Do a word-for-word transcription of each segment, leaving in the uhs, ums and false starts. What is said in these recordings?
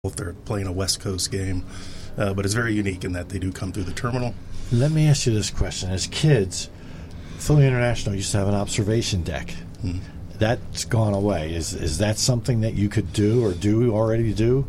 if they're playing a West Coast game. Uh, but it's very unique in that they do come through the terminal. Let me ask you this question. As kids, Philly International used to have an observation deck. Hmm. That's gone away. Is is that something that you could do or do already do?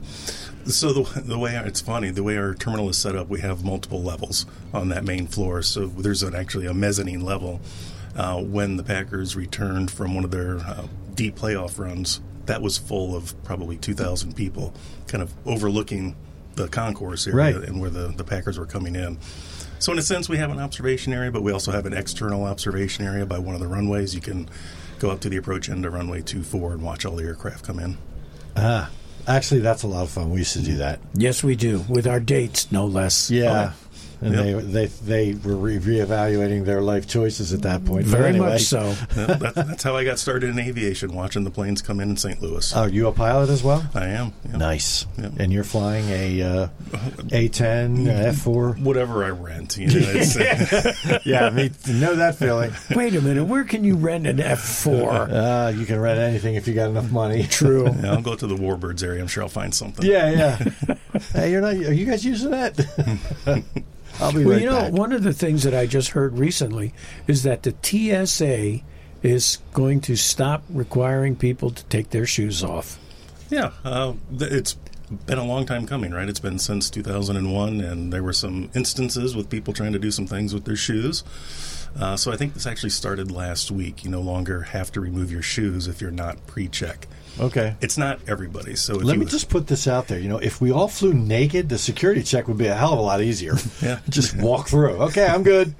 So the the way our, it's funny, the way our terminal is set up, we have multiple levels on that main floor. So there's an, actually a mezzanine level. Uh, when the Packers returned from one of their uh, deep playoff runs, that was full of probably two thousand people, kind of overlooking the concourse area, right, and where the, the Packers were coming in. So in a sense, we have an observation area, but we also have an external observation area by one of the runways. You can go up to the approach end of runway two four and watch all the aircraft come in. Ah, actually, that's a lot of fun. We used to do that. Yes, we do, with our dates, no less. Yeah. Oh. And yep. they, they they were re- reevaluating their life choices at that point. Very anyway. much so. Yeah, that, that's how I got started in aviation, watching the planes come in in Saint Louis. Oh, you a pilot as well? I am. Yep. Nice. Yep. And you're flying a uh, A ten, F four? Whatever I rent. You know, it's, uh, yeah, me know that feeling. Wait a minute. Where can you rent an F four? Uh, you can rent anything if you got enough money. True. Yeah, I'll go to the Warbirds area. I'm sure I'll find something. Yeah, yeah. Hey, you're not. Are you guys using that? I'll be well, right you know, back. one of the things that I just heard recently is that the T S A is going to stop requiring people to take their shoes off. Yeah, uh, it's been a long time coming, right? It's been since two thousand one, and there were some instances with people trying to do some things with their shoes. Uh, so I think this actually started last week. You no longer have to remove your shoes if you're not pre-check. Okay. It's not everybody. So if Let you, me just put this out there. You know, if we all flew naked, the security check would be a hell of a lot easier. Yeah. Just walk through. Okay, I'm good.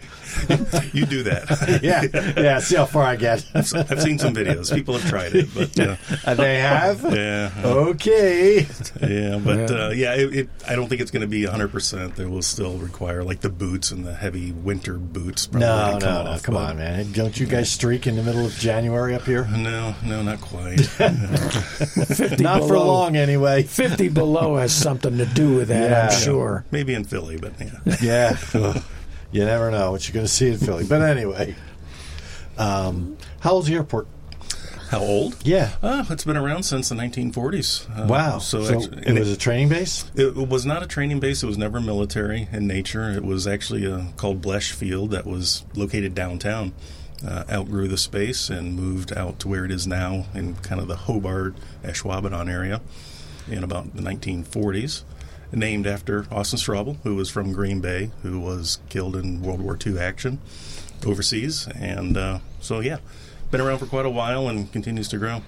You do that. yeah. Yeah, see how far I get. I've, I've seen some videos. People have tried it, but uh, uh, they have. Yeah. Okay. Yeah, but uh, yeah, it, it, I don't think it's going to be one hundred percent. They will still require like the boots and the heavy winter boots. No, come no, off, no. Come on, man. Don't you guys streak in the middle of January up here? No, no, not quite. Not below. for long, anyway. fifty below has something to do with that, Yeah. I'm sure. Maybe in Philly, but yeah. Yeah. Ugh. You never know what you're going to see in Philly. But anyway, um, how old's the airport? How old? Yeah. Uh, it's been around since the nineteen forties. Uh, Wow. So, So actually, it and was a training base? It was not a training base. It was never military in nature. It was actually uh, called Blesch Field that was located downtown. Uh, outgrew the space and moved out to where it is now in kind of the Hobart, Ashwaubenon area in about the nineteen forties. Named after Austin Straubel, who was from Green Bay, who was killed in World War Two action overseas. And uh, so, yeah, been around for quite a while and continues to grow.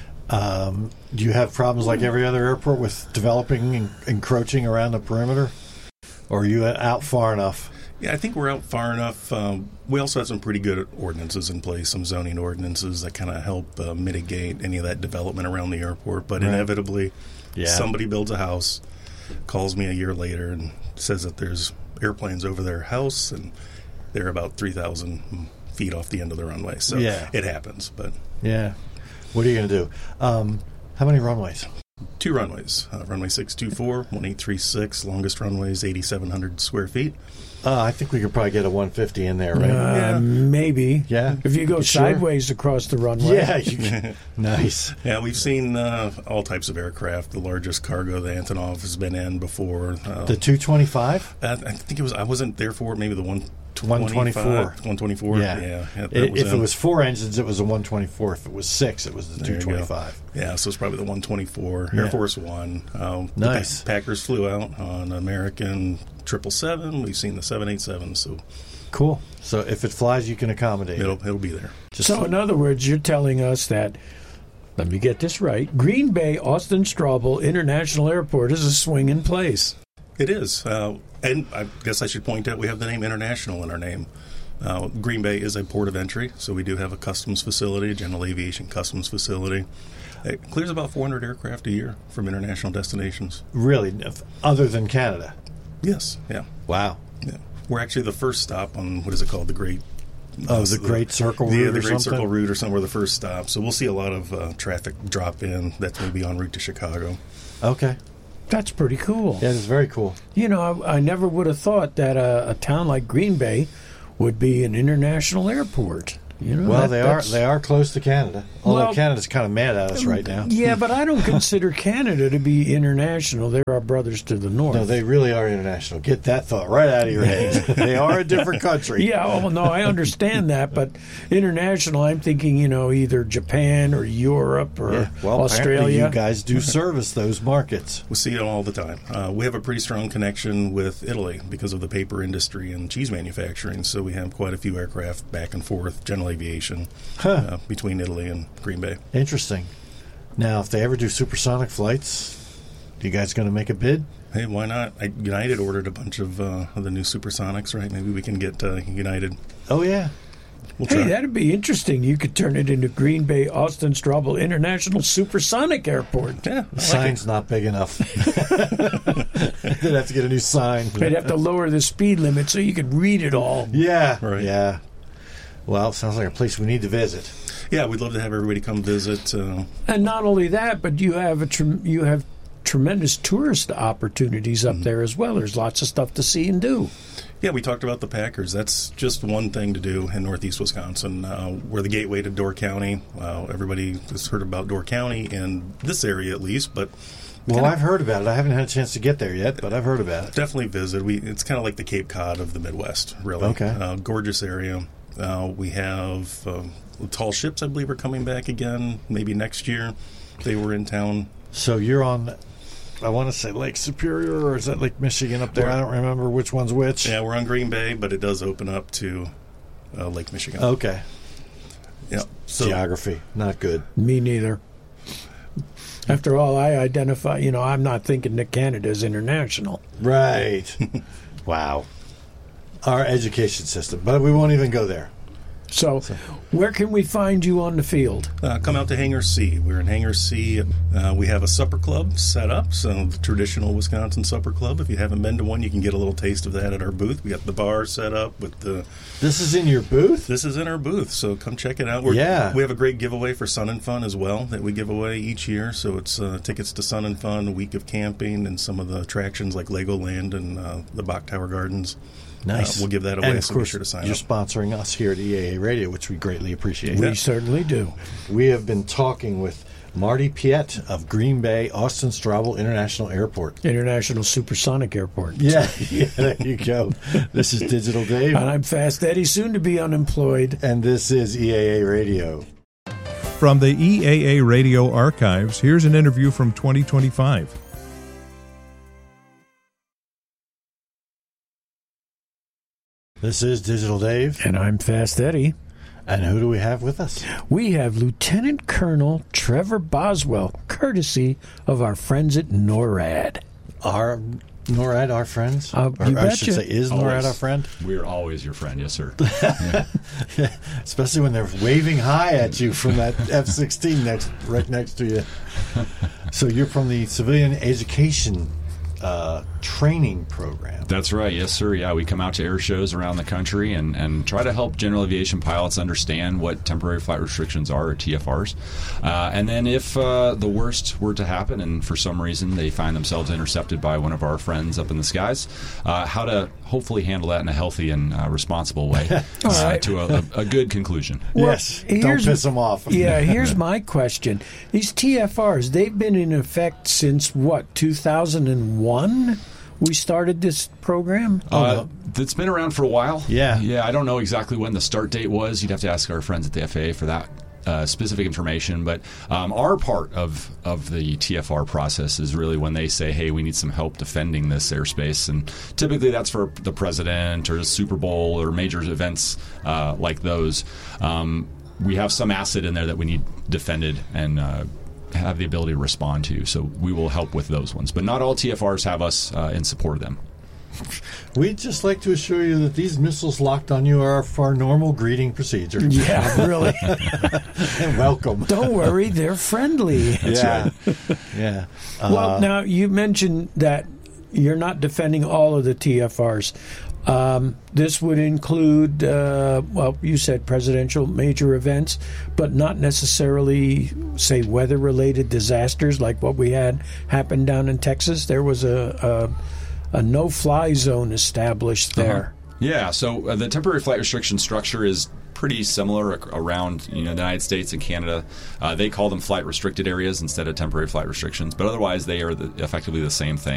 Um, do you have problems like every other airport with developing and encroaching around the perimeter? Or are you out far enough? Yeah, I think we're out far enough. Um, we also have some pretty good ordinances in place, some zoning ordinances that kind of help uh, mitigate any of that development around the airport. But right. inevitably, yeah. somebody builds a house, calls me a year later, and says that there's airplanes over their house, and they're about three thousand feet off the end of the runway. So yeah. it happens. But yeah. What are you going to do? Um, how many runways? Two runways. Uh, runway six two four, one eight three six, longest runway is eighty-seven hundred square feet. Uh, I think we could probably get a one fifty in there, right? Uh, Yeah. Maybe. Yeah. If you go You sure? sideways across the runway. Yeah. You can. Nice. Yeah, we've seen uh, all types of aircraft. The largest cargo the Antonov has been in before. Uh, The two twenty-five? I, I think it was. I wasn't there for it. Maybe the one. one twenty-four. one twenty-four. Yeah. yeah, yeah that It, was if in. it was four engines, it was a one twenty-four. If it was six, it was the There you two twenty-five. go. Yeah, so it's probably the one twenty-four. Yeah. Air Force One. Um, Nice. The pa- Packers flew out on American triple seven. We've seen the seven eighty-seven. So Cool. So if it flies, you can accommodate it'll it. it'll be there. Just So, in other words, you're telling us that, let me get this right, Green Bay Austin Straubel International Airport is a swinging place. It is. Uh, and I guess I should point out we have the name International in our name. Uh, Green Bay is a port of entry, so we do have a customs facility, a general aviation customs facility. It clears about four hundred aircraft a year from international destinations. Really, if- other than Canada. Yes, yeah. Wow. yeah. We're actually the first stop on, what is it called, the Great... Oh, uh, the Great Circle the, Route the or Great something? Circle Route or somewhere, the first stop. So we'll see a lot of uh, traffic drop in that's maybe en route to Chicago. Okay. That's pretty cool. Yeah, it's very cool. You know, I, I never would have thought that a, a town like Green Bay would be an international airport. You know, Well, that- they are that's- they are close to Canada. Although Well, Canada's kind of mad at us right now. Yeah, but I don't consider Canada to be international. They're our brothers to the north. No, they really are international. Get that thought right out of your head. They are a different country. Yeah, oh no, I understand that, but international, I'm thinking, you know, either Japan or Europe or Yeah, well, apparently Australia. you guys do service those markets. We see it all the time. Uh, we have a pretty strong connection with Italy because of the paper industry and cheese manufacturing, so we have quite a few aircraft back and forth, general aviation, Huh. uh, between Italy and Green Bay. Interesting. Now, if they ever do supersonic flights, you guys going to make a bid? Hey, why not? I, United ordered a bunch of, uh, of the new supersonics, right? Maybe we can get uh, United. Oh, yeah. We'll Hey, try. that'd be interesting. You could turn it into Green Bay Austin Straubel International Supersonic Airport. Yeah, I The like sign's not big enough. They'd have to get a new sign. They'd have to lower the speed limit so you could read it all. Yeah. Right. Yeah. Well, sounds like a place we need to visit. Yeah, we'd love to have everybody come visit. Uh, And not only that, but you have a trem- you have tremendous tourist opportunities up there as well. There's lots of stuff to see and do. yeah, we talked about the Packers. That's just one thing to do in Northeast Wisconsin. Uh, we're the gateway to Door County. Uh, everybody has heard about Door County in this area, at least, but Well, kinda- I've heard about it. I haven't had a chance to get there yet, but I've heard about it. definitely visit. We it's kind of like the Cape Cod of the Midwest, really. Okay. Uh, gorgeous area. Uh, we have uh, Tall Ships, I believe, are coming back again, maybe next year. They were in town. So you're on, I want to say Lake Superior, or is that Lake Michigan up there? We're- I don't remember which one's which. Yeah, we're on Green Bay, but it does open up to uh, Lake Michigan. Okay. Yeah. So Geography, not good. Me neither. After all, I identify, you know, I'm not thinking that Canada's international. Right. Wow. Our education system, but we won't even go there. So, where can we find you on the field? Uh, come out to Hangar C. We're in Hangar C. Uh, we have a supper club set up, so the traditional Wisconsin supper club. If you haven't been to one, you can get a little taste of that at our booth. We got the bar set up with the. This is in your booth? This is in our booth, so come check it out. We're, Yeah. We have a great giveaway for Sun and Fun as well that we give away each year. So it's uh, tickets to Sun and Fun, a week of camping, and some of the attractions like Legoland and uh, the Bach Tower Gardens. Nice. Uh, we'll give that away, and of so be course, sure to sign you're up. sponsoring us here at E A A Radio, which we greatly appreciate. We certainly do. We have been talking with Marty Piet of Green Bay Austin Straubel International Airport. International Supersonic Airport. Yeah, yeah, there you go. This is Digital Dave, And I'm Fast Eddie, soon to be unemployed. and this is E A A Radio. From the E A A Radio archives, here's an interview from twenty twenty-five. This is Digital Dave, And I'm Fast Eddie. and who do we have with us? We have Lieutenant Colonel Trevor Boswell, courtesy of our friends at NORAD. Our NORAD, our friends? Uh, or you I should betcha. say, is NORAD Always. our friend? We're always your friend, yes, sir. Especially when they're waving high at you from that F sixteen next, right next to you. So you're from the Civilian Education uh, Training Program. That's right, yes, sir. Yeah, we come out to air shows around the country and, and try to help general aviation pilots understand what temporary flight restrictions are, or T F Rs. Uh, and then if uh, the worst were to happen and for some reason they find themselves intercepted by one of our friends up in the skies, uh, how to hopefully handle that in a healthy and uh, responsible way uh, right. to a, a, a good conclusion. Well, Yes, don't here's- piss them off. Yeah, here's my question. These T F Rs, they've been in effect since, what, two thousand one? We started this program? Uh, it's been around for a while. Yeah. Yeah, I don't know exactly when the start date was. You'd have to ask our friends at the F A A for that uh, specific information. But um, our part of, of the T F R process is really when they say, hey, we need some help defending this airspace. And typically that's for the president or the Super Bowl or major events uh, like those. Um, we have some asset in there that we need defended and uh have the ability to respond to, so we will help with those ones. But not all T F Rs have us uh, in support of them. We'd just like to assure you that these missiles locked on you are our normal greeting procedure. Yeah, really. And welcome. Don't worry, they're friendly. yeah. Yeah. Uh, Well, now, you mentioned that you're not defending all of the T F Rs. Um, this would include, uh, well, you said presidential major events, but not necessarily, say, weather-related disasters like what we had happen down in Texas. There was a, a, a no-fly zone established there. Yeah, so uh, the temporary flight restriction structure is pretty similar ac- around you know the United States and Canada. Uh, they call them flight restricted areas instead of temporary flight restrictions, but otherwise they are the, effectively the same thing.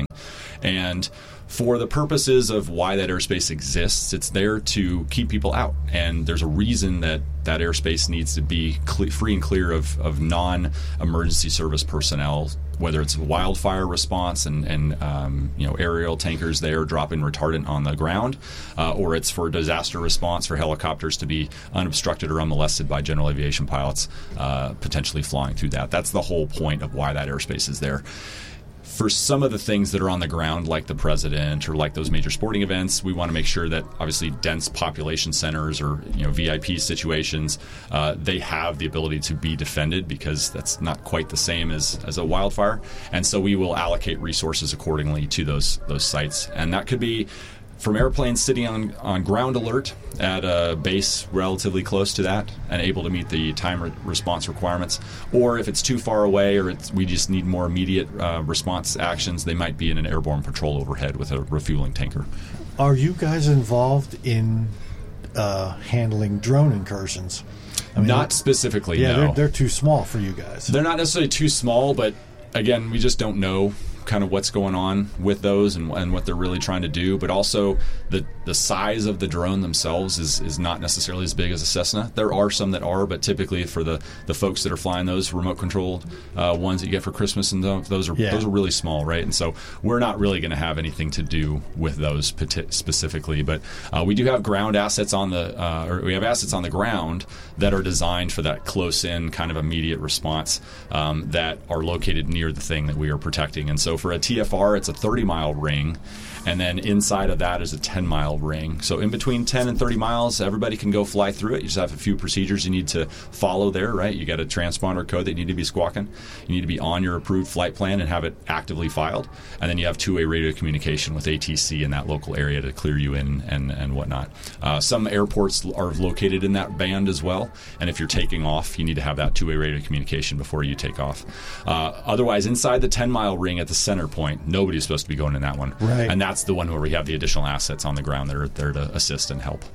And for the purposes of why that airspace exists, it's there to keep people out. And there's a reason that that airspace needs to be cle- free and clear of, of non-emergency service personnel, whether it's wildfire response and, and um, you know aerial tankers there dropping retardant on the ground, uh, or it's for disaster response for helicopters to be unobstructed or unmolested by general aviation pilots uh, potentially flying through that. That's the whole point of why that airspace is there. For some of the things that are on the ground, like the president or like those major sporting events, we want to make sure that obviously dense population centers or you know V I P situations, uh, they have the ability to be defended, because that's not quite the same as, as a wildfire. And so we will allocate resources accordingly to those those sites. And that could be from airplanes sitting on, on ground alert at a base relatively close to that and able to meet the time re- response requirements, or if it's too far away or it's, we just need more immediate uh, response actions, they might be in an airborne patrol overhead with a refueling tanker. Are you guys involved in uh, handling drone incursions? I mean, Not specifically, yeah, no. they're, they're too small for you guys. They're not necessarily too small, but again, we just don't know kind of what's going on with those and, and what they're really trying to do. But also the the size of the drone themselves is, is not necessarily as big as a Cessna. There are some that are, but typically for the, the folks that are flying those remote controlled uh, ones that you get for Christmas, and those, those are yeah. those are really small, right? And so we're not really going to have anything to do with those specifically. But uh, we do have ground assets on the uh, or we have assets on the ground that are designed for that close in kind of immediate response um, that are located near the thing that we are protecting. And so for a T F R, it's a thirty mile ring, and then inside of that is a ten mile ring. So in between ten and thirty miles, everybody can go fly through it. You just have a few procedures you need to follow there, right? You got a transponder code that you need to be squawking. You need to be on your approved flight plan and have it actively filed. And then you have two-way radio communication with A T C in that local area to clear you in and, and whatnot. Uh, some airports are located in that band as well, and if you're taking off, you need to have that two-way radio communication before you take off. Uh, otherwise, inside the ten mile ring at the center point, nobody's supposed to be going in that one. Right. And that's the one where we have the additional assets on the ground that are there to assist and help.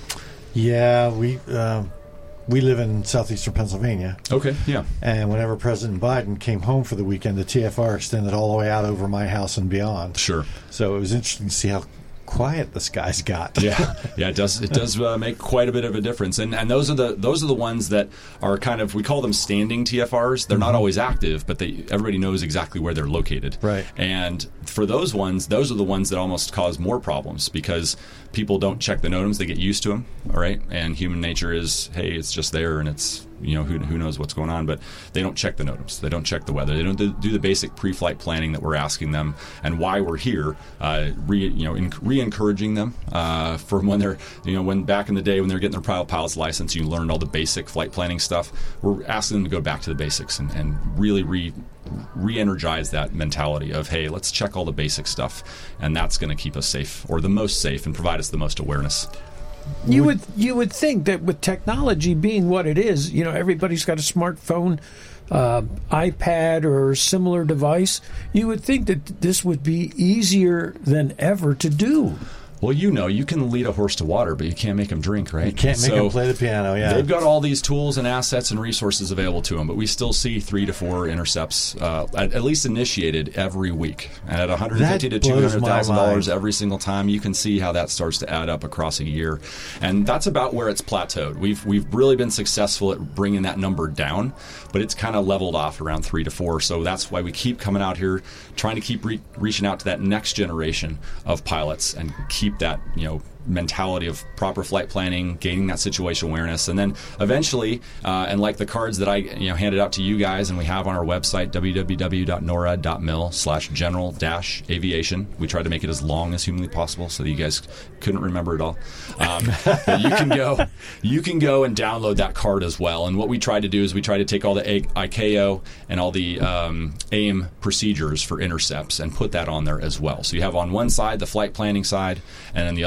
Yeah, we uh, we live in southeastern Pennsylvania. Okay, yeah. And whenever President Biden came home for the weekend, the T F R extended all the way out over my house and beyond. Sure. So it was interesting to see how quiet the skies got. yeah, yeah, it does. It does uh, make quite a bit of a difference, and and those are the those are the ones that are kind of, we call them standing T F Rs. They're mm-hmm. not always active, but they everybody knows exactly where they're located. Right. And for those ones, those are the ones that almost cause more problems because people don't check the NOTAMs; they get used to them. All right, and human nature is, hey, it's just there, and it's, you know, who, who knows what's going on, but they don't check the NOTAMs. They don't check the weather. They don't do, do the basic pre-flight planning that we're asking them and why we're here, uh, re, you know, in, re-encouraging them uh, from when they're, you know, when back in the day when they're getting their pilot pilot's license, you learned all the basic flight planning stuff. We're asking them to go back to the basics and, and really re re-energize that mentality of, hey, let's check all the basic stuff, and that's going to keep us safe, or the most safe, and provide us the most awareness. You would you would think that with technology being what it is, you know, everybody's got a smartphone, uh, iPad, or similar device. You would think that this would be easier than ever to do. Well, you know, you can lead a horse to water, but you can't make him drink, right? You can't make so him play the piano, yeah. They've got all these tools and assets and resources available to them, but we still see three to four intercepts, uh, at, at least initiated every week. And at one hundred fifty thousand to two hundred thousand dollars every single time, you can see how that starts to add up across a year. And that's about where it's plateaued. We've we've really been successful at bringing that number down, but it's kind of leveled off around three to four. So that's why we keep coming out here, trying to keep re- reaching out to that next generation of pilots and keep that, you know, mentality of proper flight planning, gaining that situation awareness, and then eventually, uh, and like the cards that I, you know, handed out to you guys, and we have on our website, w w w dot norad dot mil slash general dash aviation. We tried to make it as long as humanly possible so that you guys couldn't remember it all. Um, but you can go, you can go and download that card as well. And what we tried to do is we tried to take all the I C A O and all the um, AIM procedures for intercepts and put that on there as well. So you have on one side the flight planning side, and on the other side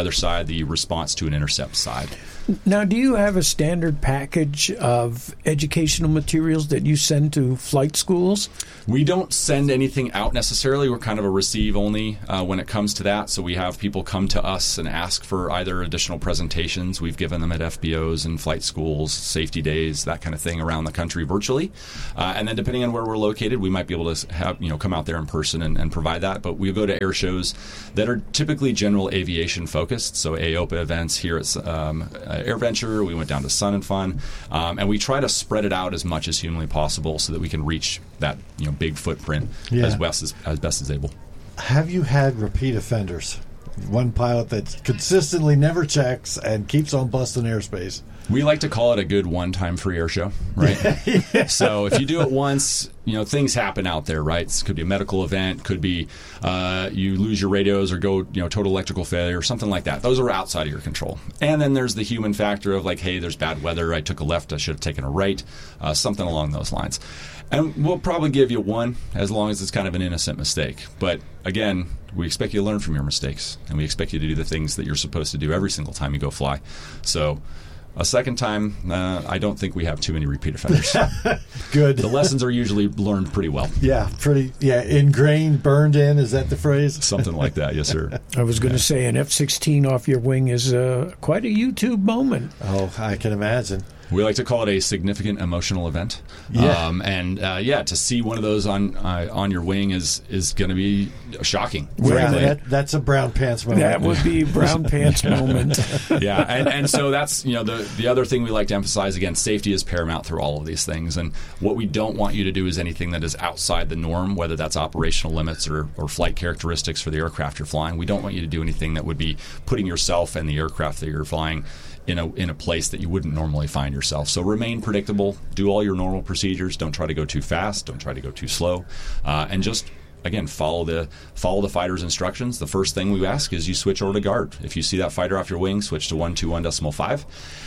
the response to an intercept side. Now, do you have a standard package of educational materials that you send to flight schools? We don't send anything out necessarily. We're kind of a receive only uh, when it comes to that. So we have people come to us and ask for either additional presentations. We've given them at F B Os and flight schools, safety days, that kind of thing around the country virtually. Uh, and then depending on where we're located, we might be able to have, you know, come out there in person and, and provide that. But we go to air shows that are typically general aviation focused. So A O P A events here at um, AirVenture. We went down to Sun and Fun. Um, and we try to spread it out as much as humanly possible so that we can reach that, you know, big footprint Yeah. as best as, as best as able. Have you had repeat offenders? One pilot that consistently never checks and keeps on busting airspace. We like to call it a good one-time free air show, right? Yeah. So if you do it once, you know, things happen out there, right? It could be a medical event, could be uh, you lose your radios or go, you know, total electrical failure or something like that. Those are outside of your control. And then there's the human factor of like, hey, there's bad weather. I took a left. I should have taken a right. Uh, something along those lines. And we'll probably give you one as long as it's kind of an innocent mistake. But again, we expect you to learn from your mistakes, and we expect you to do the things that you're supposed to do every single time you go fly. So a second time, uh, I don't think we have too many repeat offenders. Good. The lessons are usually learned pretty well. Yeah, pretty. Yeah, ingrained, burned in. Is that the phrase? Something like that, yes, sir. I was going to say an F sixteen off your wing is uh, quite a YouTube moment. Oh, I can imagine. We like to call it a significant emotional event. Yeah. Um, and uh, yeah, to see one of those on uh, on your wing is is going to be shocking. Yeah, frankly. that, that's a brown pants moment. That would be brown pants moment. Yeah, and, and so that's, you know, the the other thing we like to emphasize, again, safety is paramount through all of these things. And what we don't want you to do is anything that is outside the norm, whether that's operational limits or, or flight characteristics for the aircraft you're flying. We don't want you to do anything that would be putting yourself and the aircraft that you're flying in a in a place that you wouldn't normally find yourself. So remain predictable, do all your normal procedures, don't try to go too fast, don't try to go too slow, uh, and just again follow the follow the fighter's instructions. The first thing we ask is you switch over to guard. If you see that fighter off your wing, switch to one two one decimal five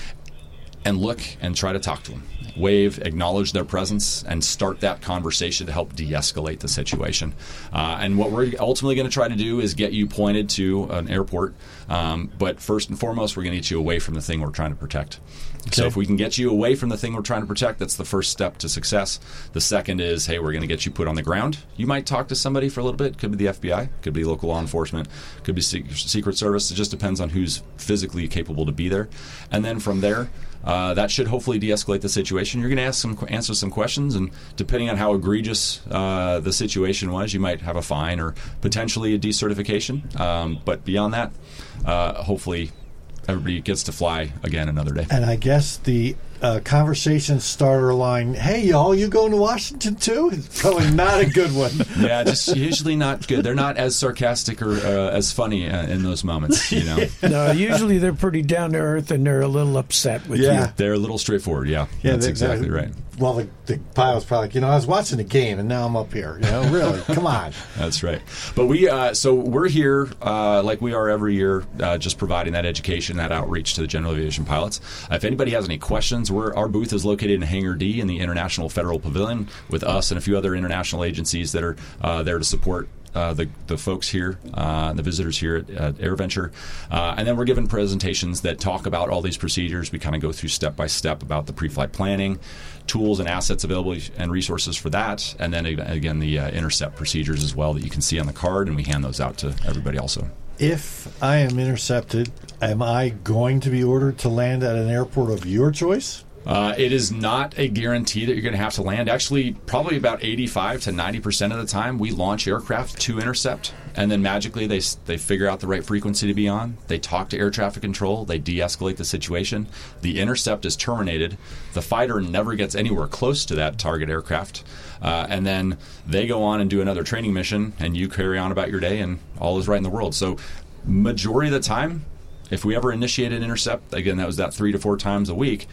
and look and try to talk to them. Wave, acknowledge their presence, and start that conversation to help de-escalate the situation. Uh, and what we're ultimately going to try to do is get you pointed to an airport. Um, but first and foremost, we're going to get you away from the thing we're trying to protect. Okay. So if we can get you away from the thing we're trying to protect, that's the first step to success. The second is, hey, we're going to get you put on the ground. You might talk to somebody for a little bit. Could be the F B I, could be local law enforcement, could be Secret Service. It just depends on who's physically capable to be there. And then from there, Uh, that should hopefully de-escalate the situation. You're going to ask some, answer some questions, and depending on how egregious uh, the situation was, you might have a fine or potentially a decertification. Um, but beyond that, uh, hopefully everybody gets to fly again another day. And I guess the uh, conversation starter line, hey, y'all, you going to Washington too? It's probably not a good one. Yeah, just usually not good. They're not as sarcastic or uh, as funny uh, in those moments, you know. No, usually they're pretty down to earth and they're a little upset with Yeah. you. They're a little straightforward, yeah. Yeah, That's they- exactly they- right. Well, the, the pilot's probably like, you know, I was watching the game and now I'm up here. You know, really, come on. That's right. But we, uh, so we're here, uh, like we are every year, uh, just providing that education, that outreach to the general aviation pilots. Uh, if anybody has any questions, we're, our booth is located in Hangar D in the International Federal Pavilion with us and a few other international agencies that are uh, there to support Uh, the the folks here, uh, the visitors here at, at AirVenture, uh, and then we're given presentations that talk about all these procedures. We kind of go through step by step about the pre-flight planning, tools and assets available and resources for that, and then again the uh, intercept procedures as well that you can see on the card, and we hand those out to everybody also. If I am intercepted, am I going to be ordered to land at an airport of your choice? Uh, it is not a guarantee that you're going to have to land. Actually, probably about eighty-five to ninety percent of the time, we launch aircraft to intercept, and then magically they they figure out the right frequency to be on. They talk to air traffic control. They de-escalate the situation. The intercept is terminated. The fighter never gets anywhere close to that target aircraft, uh, and then they go on and do another training mission, and you carry on about your day, and all is right in the world. So, majority of the time, if we ever initiate an intercept, again, that was that three to four times a week.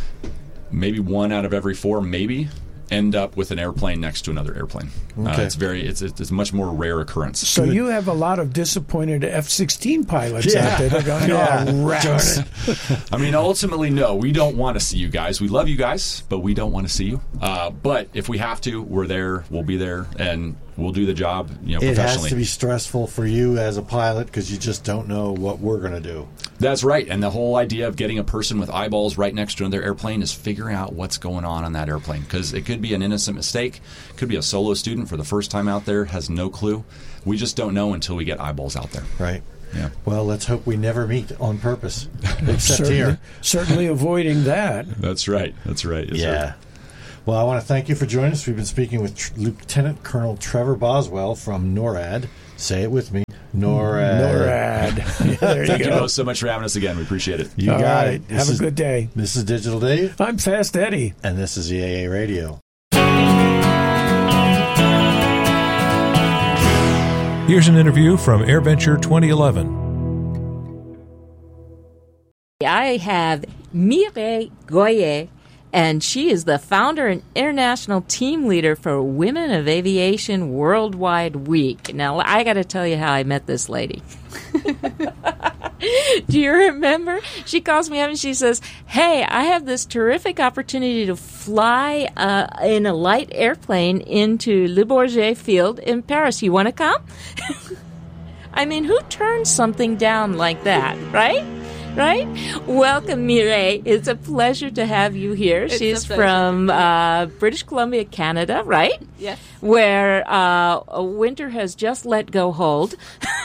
Maybe one out of every four, maybe, end up with an airplane next to another airplane. Okay. Uh, it's very, it's, it's a much more rare occurrence. So you have a lot of disappointed F sixteen pilots Yeah. out there. They're going, Yeah. oh, rats. I mean, ultimately, no, we don't want to see you guys. We love you guys, but we don't want to see you. Uh, but if we have to, we're there. We'll be there. And we'll do the job, you know, It professionally. has to be stressful for you as a pilot because you just don't know what we're going to do. That's right. And the whole idea of getting a person with eyeballs right next to another airplane is figuring out what's going on on that airplane, because it could be an innocent mistake. Could be a solo student for the first time out there, has no clue. We just don't know until we get eyeballs out there. Right. Yeah. Well, let's hope we never meet on purpose, except certainly, here. certainly avoiding that. That's right. That's right. Yes, Yeah. sir. Well, I want to thank you for joining us. We've been speaking with Tr- Lieutenant Colonel Trevor Boswell from NORAD. Say it with me. NORAD. NORAD. Yeah, there you Thank you go. both so much for having us again. We appreciate it. You All got right. it. This Have is- a good day. This is Digital Dave, I'm Fast Eddie. and this is E A A Radio. Here's an interview from AirVenture twenty eleven. I have Mireille Goyer, and she is the founder and international team leader for Women of Aviation Worldwide Week. Now, I got to tell you how I met this lady. Do you remember? She calls me up and she says, hey, I have this terrific opportunity to fly uh, in a light airplane into Le Bourget Field in Paris. You want to come? I mean, who turns something down like that, right? Right? Welcome, Mireille. It's a pleasure to have you here. It's She's a pleasure. from uh, British Columbia, Canada, right? Yes. Where uh, winter has just let go hold.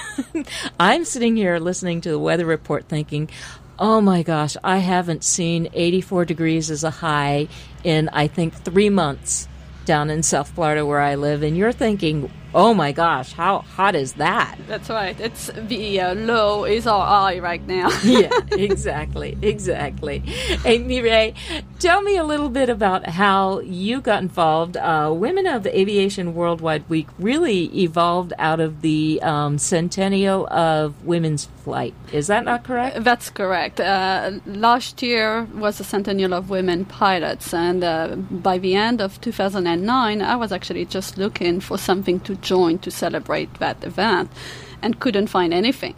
I'm sitting here listening to the weather report thinking, oh my gosh, I haven't seen eighty-four degrees as a high in, I think, three months down in South Florida where I live. And you're thinking, oh my gosh, how hot is that? That's right. It's the uh, low is our eye right now. Yeah, exactly, exactly. Hey, Mireille, tell me a little bit about how you got involved. Uh, Women of Aviation Worldwide Week really evolved out of the um, centennial of women's flight. Is that not correct? That's correct. Uh, last year was the centennial of women pilots, and uh, by the end of two thousand nine, I was actually just looking for something to join to celebrate that event and couldn't find anything.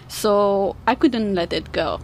So I couldn't let it go.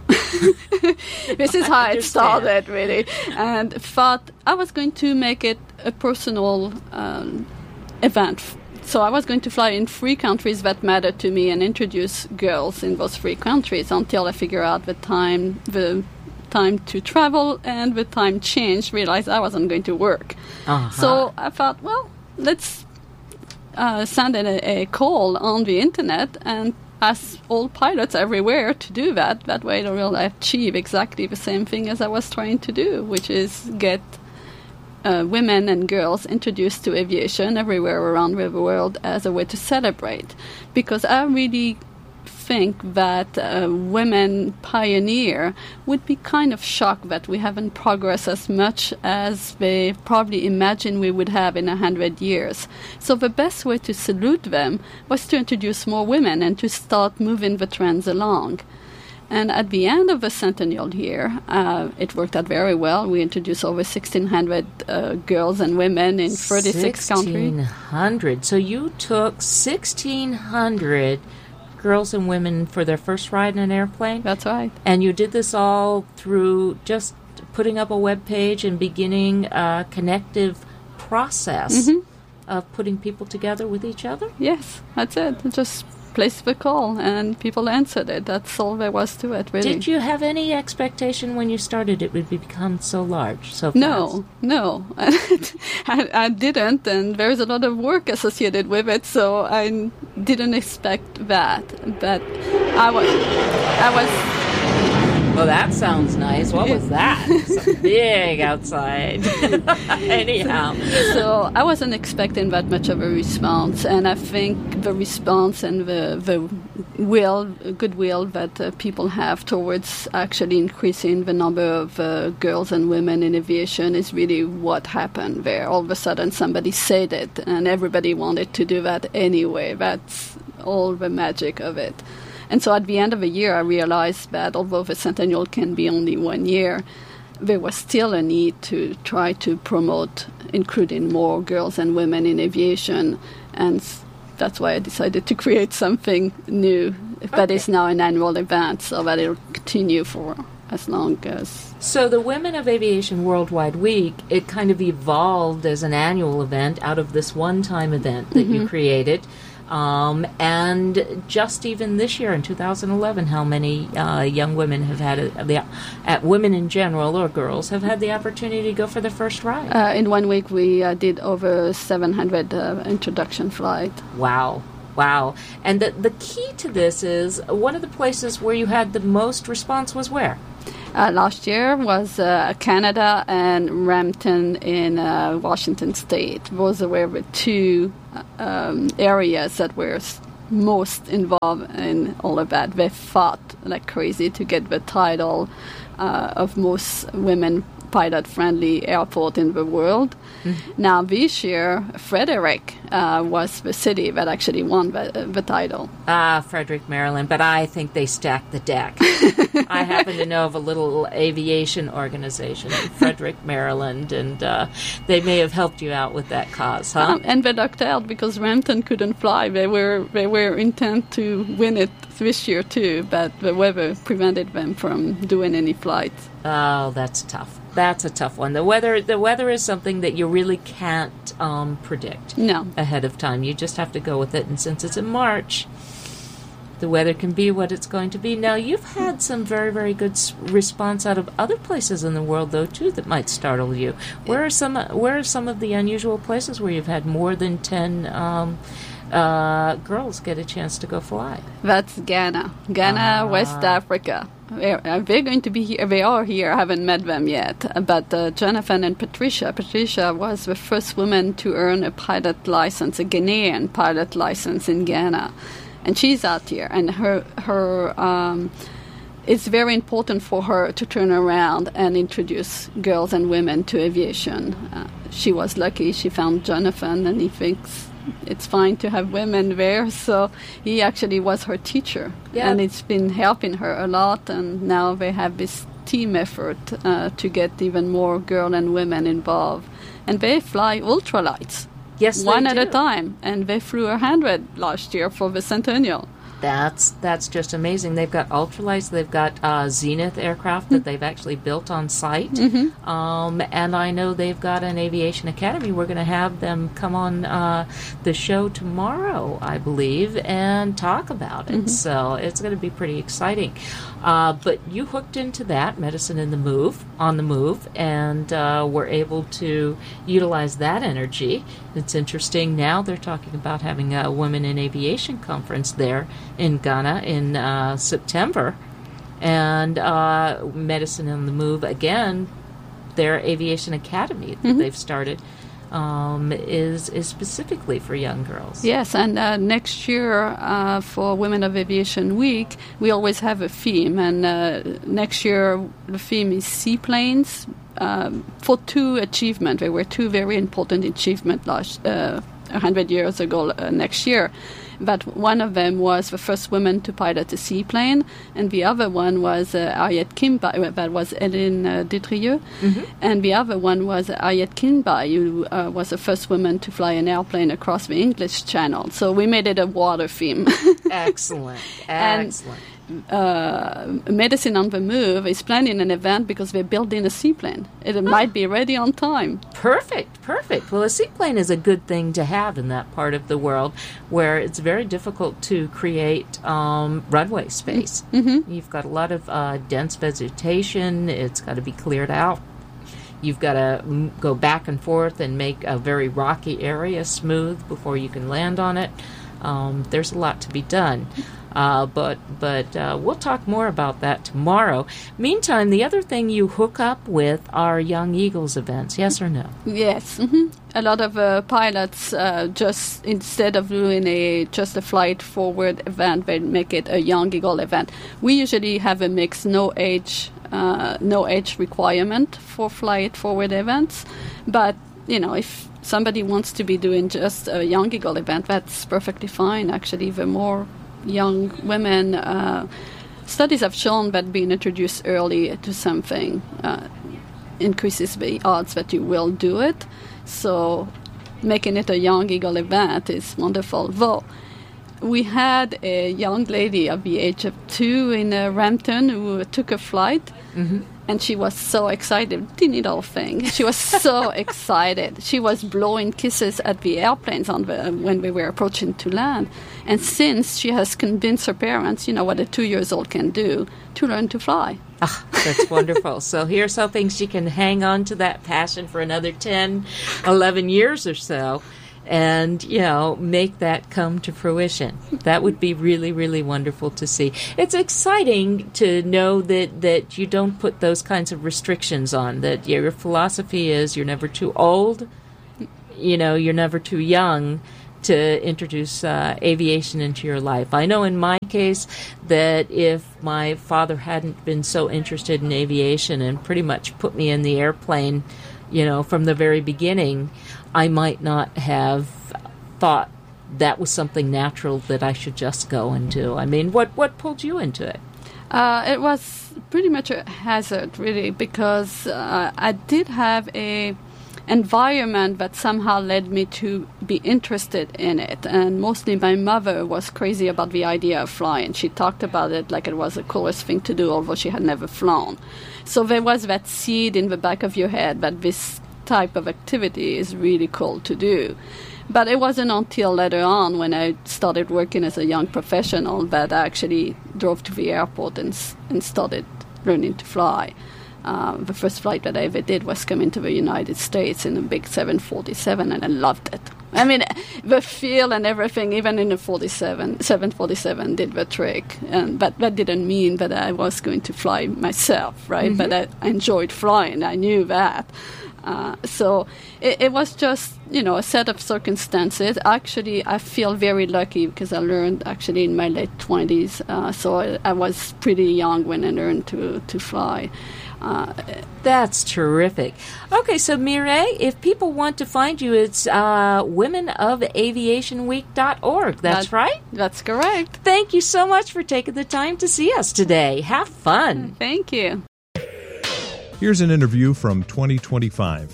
This is how it started, really. And thought I was going to make it a personal um, event. So I was going to fly in three countries that mattered to me and introduce girls in those three countries until I figure out the time, the time to travel and the time change, realized I wasn't going to work. Uh-huh. So I thought, well, let's uh, send a, a call on the internet and ask all pilots everywhere to do that. That way they will achieve exactly the same thing as I was trying to do, which is get uh, women and girls introduced to aviation everywhere around the world as a way to celebrate. Because I really think that uh, women pioneer would be kind of shocked that we haven't progressed as much as they probably imagine we would have in a hundred years. So the best way to salute them was to introduce more women and to start moving the trends along. And at the end of the centennial year, uh, it worked out very well. We introduced over sixteen hundred uh, girls and women in thirty-six countries. sixteen hundred. So you took sixteen hundred girls and women for their first ride in an airplane? That's right. And you did this all through just putting up a web page and beginning a connective process Mhm. of putting people together with each other? Yes, that's it. I just placed the call and people answered it. That's all there was to it, really. Did you have any expectation when you started it would become so large, so fast? No, no. I, I didn't, and there's a lot of work associated with it, so I didn't expect that. But I was, I was... Well, that sounds nice. What was that? So big outside. Anyhow. So I wasn't expecting that much of a response, and I think the response and the the will, goodwill that uh, people have towards actually increasing the number of uh, girls and women in aviation is really what happened there. All of a sudden somebody said it, and everybody wanted to do that anyway. That's all the magic of it. And so at the end of the year, I realized that although the centennial can be only one year, there was still a need to try to promote including more girls and women in aviation. And that's why I decided to create something new that is now an annual event, so that it will continue for as long as... So the Women of Aviation Worldwide Week, it kind of evolved as an annual event out of this one-time event that mm-hmm. you created. Um, and just even this year in two thousand eleven, how many uh, young women have had, a, the, uh, women in general or girls, have had the opportunity to go for their first ride? Uh, in one week, we uh, did over seven hundred uh, introduction flights. Wow. Wow. And the, the key to this is, one of the places where you had the most response was where? Uh, last year was uh, Canada and Rampton in uh, Washington State. Those were the two um, areas that were most involved in all of that. They fought like crazy to get the title uh, of most women pilot-friendly airport in the world. Mm-hmm. Now, this year, Frederick uh, was the city that actually won the, the title. Ah, Frederick, Maryland, but I think they stacked the deck. I happen to know of a little aviation organization in Frederick, Maryland, and uh, they may have helped you out with that cause, huh? Um, and they ducked out because Rampton couldn't fly. They were they were intent to win it this year too, but the weather prevented them from doing any flights. Oh, that's tough. That's a tough one. The weather the weather is something that you really can't um, predict no. ahead of time. You just have to go with it. And since it's in March, the weather can be what it's going to be. Now, you've had some very, very good s- response out of other places in the world, though, too, that might startle you. Where are some Where are some of the unusual places where you've had more than ten um, uh, girls get a chance to go fly? That's Ghana. Ghana, uh, West Africa. They're, they're going to be here. They are here. I haven't met them yet. But uh, Jonathan and Patricia. Patricia was the first woman to earn a pilot license, a Ghanaian pilot license in Ghana. And she's out here. And her, her, um, it's very important for her to turn around and introduce girls and women to aviation. Uh, she was lucky. She found Jonathan, and he thinks it's fine to have women there, so he actually was her teacher, yeah. and it's been helping her a lot, and now they have this team effort uh, to get even more girls and women involved, and they fly ultralights, yes, one they at do. a time, and they flew a hundred last year for the centennial. That's that's just amazing. They've got ultralights. They've got uh, Zenith aircraft mm-hmm. that they've actually built on site. Mm-hmm. Um, and I know they've got an aviation academy. We're going to have them come on uh, the show tomorrow, I believe, and talk about it. Mm-hmm. So it's going to be pretty exciting. Uh, but you hooked into that, Medicine in the Move, on the Move, and uh, were able to utilize that energy. It's interesting. Now they're talking about having a Women in Aviation conference there in Ghana in uh, September. And uh, Medicine on the Move, again, their aviation academy that mm-hmm. they've started um, is is specifically for young girls. Yes, and uh, next year uh, for Women of Aviation Week, we always have a theme. And uh, next year the theme is seaplanes um, for two achievements. There were two very important achievements last uh, one hundred years ago uh, next year. But one of them was the first woman to pilot a seaplane, and the other one was uh, Harriet Kimby, that was Hélène uh, Détrieux, mm-hmm. and the other one was Harriet Kimby, who uh, was the first woman to fly an airplane across the English Channel. So we made it a water theme. Excellent, excellent. Uh, Medicine on the Move is planning an event because they're building a seaplane. It oh. might be ready on time. Perfect, perfect. Well, a seaplane is a good thing to have in that part of the world where it's very difficult to create um, runway space. Mm-hmm. You've got a lot of uh, dense vegetation. It's got to be cleared out. You've got to m- go back and forth and make a very rocky area smooth before you can land on it. Um, there's a lot to be done. Uh, but but uh, we'll talk more about that tomorrow. Meantime, the other thing you hook up with are Young Eagles events, yes or no? Yes. Mm-hmm. A lot of uh, pilots uh, just, instead of doing a just a flight forward event, they make it a Young Eagle event. We usually have a mix, no age, uh, no age requirement for flight forward events. But, you know, if somebody wants to be doing just a Young Eagle event, that's perfectly fine. Actually, the more young women, uh, studies have shown that being introduced early to something uh, increases the odds that you will do it. So making it a Young Eagle event is wonderful. Though we had a young lady of the age of two in uh, Rampton who took a flight Mm-hmm. And she was so excited. Teeny little thing. She was so excited. She was blowing kisses at the airplanes on the, when we were approaching to land. And since she has convinced her parents, you know, what a two-years-old can do, to learn to fly. Ah, that's wonderful. So here's hoping she can hang on to that passion for another ten, eleven years or so. And, you know, make that come to fruition. That would be really, really wonderful to see. It's exciting to know that, that you don't put those kinds of restrictions on, that your philosophy is you're never too old, you know, you're never too young to introduce uh, aviation into your life. I know in my case that if my father hadn't been so interested in aviation and pretty much put me in the airplane, you know, from the very beginning, I might not have thought that was something natural that I should just go and do. I mean, what, what pulled you into it? Uh, it was pretty much a hazard, really, because uh, I did have a environment that somehow led me to be interested in it. And mostly my mother was crazy about the idea of flying. She talked about it like it was the coolest thing to do, although she had never flown. So there was that seed in the back of your head that this type of activity is really cool to do. But it wasn't until later on when I started working as a young professional that I actually drove to the airport and, and started learning to fly. Uh, the first flight that I ever did was coming to the United States in a big seven forty-seven, and I loved it. I mean, the feel and everything, even in a forty-seven, seven forty-seven, did the trick. And but that didn't mean that I was going to fly myself, right? Mm-hmm. But I, I enjoyed flying. I knew that. Uh, so it, it was just, you know, a set of circumstances. Actually, I feel very lucky because I learned actually in my late twenties. Uh, so I, I was pretty young when I learned to, to fly. Uh, That's terrific. Okay, so Mireille, if people want to find you, it's uh, women of aviation week dot org. That's that, right? That's correct. Thank you so much for taking the time to see us today. Have fun. Thank you. Here's an interview from twenty twenty-five.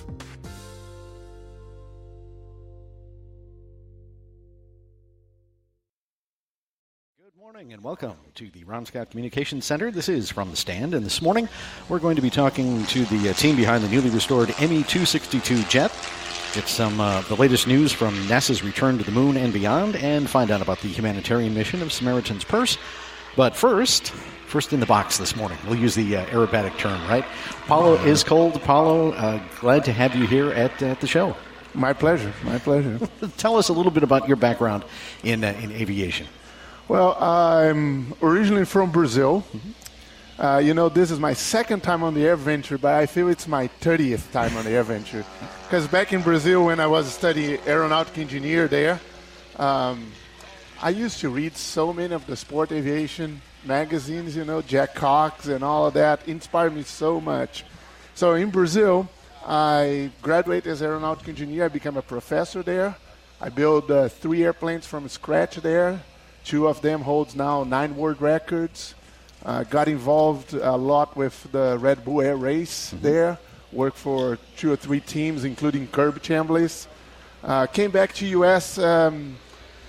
Good morning and welcome to the Ron Scott Communications Center. This is From the Stand, and this morning we're going to be talking to the uh, team behind the newly restored M E two sixty-two jet. Get some uh, the latest news from NASA's return to the moon and beyond, and find out about the humanitarian mission of Samaritan's Purse. But first... First in the box this morning. We'll use the uh, aerobatic term, right? Paulo is cold. Paulo, uh, glad to have you here at, at the show. My pleasure. My pleasure. Tell us a little bit about your background in uh, in aviation. Well, I'm originally from Brazil. Mm-hmm. Uh, you know, this is my second time on the AirVenture, but I feel it's my thirtieth time on the AirVenture. Because back in Brazil, when I was studying aeronautic engineer there, um, I used to read so many of the sport aviation magazines, you know, Jack Cox and all of that inspired me so much. So in Brazil, I graduated as aeronautic engineer. I became a professor there. I built uh, three airplanes from scratch there. Two of them holds now nine world records. Uh, got involved a lot with the Red Bull Air Race mm-hmm. there. Worked for two or three teams, including Kirby Chambliss. Uh, came back to U S um,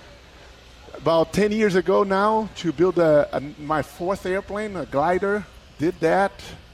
about ten years ago now to build a, a, my fourth airplane, a glider. Did that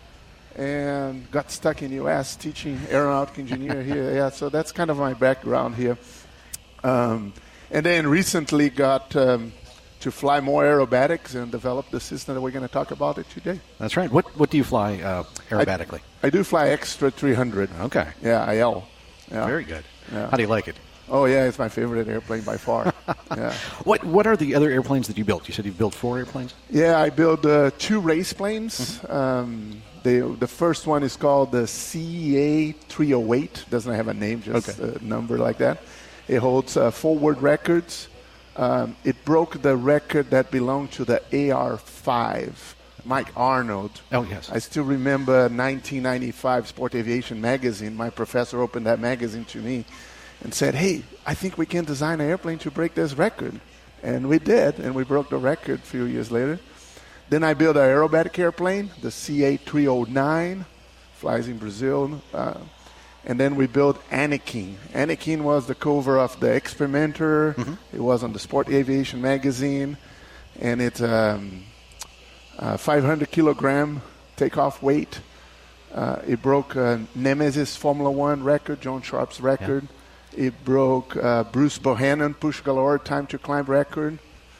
and got stuck in U S teaching aeronautic engineer here. Yeah, so that's kind of my background here. Um, and then recently got um, to fly more aerobatics and develop the system that we're going to talk about it today. That's right. What what do you fly uh, aerobatically? I, I do fly Extra three hundred. Okay. Yeah, I L. Yeah. Very good. Yeah. How do you like it? Oh, yeah, it's my favorite airplane by far. Yeah. What What are the other airplanes that you built? You said you built four airplanes? Yeah, I built uh, two race planes. Mm-hmm. Um, they, the first one is called the C A three oh eight. Doesn't have a name, just okay. a number like that. It holds uh, four world records. Um, it broke the record that belonged to the A R five, Mike Arnold. Oh, yes. I still remember nineteen ninety-five Sport Aviation magazine. My professor opened that magazine to me and said, hey, I think we can design an airplane to break this record. And we did, and we broke the record a few years later. Then I built an aerobatic airplane, the C A three oh nine, flies in Brazil. Uh, and then we built Anakin. Anakin was the cover of the Experimenter. Mm-hmm. It was on the Sport Aviation magazine. And it's um, a five hundred kilogram takeoff weight. Uh, it broke uh, Nemesis Formula One record, John Sharp's record. Yeah. It broke uh, Bruce Bohannon Push Galore time to climb record,